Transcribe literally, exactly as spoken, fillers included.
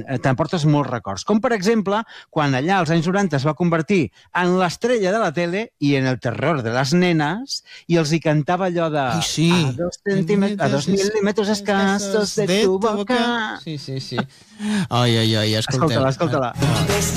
t'emportes molts records. Com, per exemple, quan allà als anys noranta es va convertir en l'estrella de la tele i en el terror de les nenes, i els hi cantava allò de... Ai, sí. A dos, centímetres, a dos mil·límetres escassos de tu boca... Sí, sí, sí. Ai, ai, ai, escolteu. Escolta-la, escolta-la.